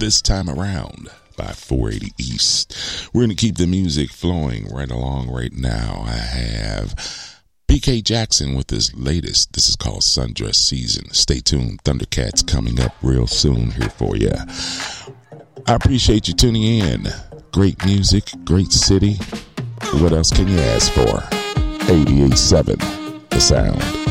this time around by 480 East. We're going to keep the music flowing right along right now. I have BK Jackson with his latest. This is called Sundress Season. Stay tuned. Thundercats coming up real soon here for you. I appreciate you tuning in. Great music, great city. What else can you ask for? 88.7 The Sound.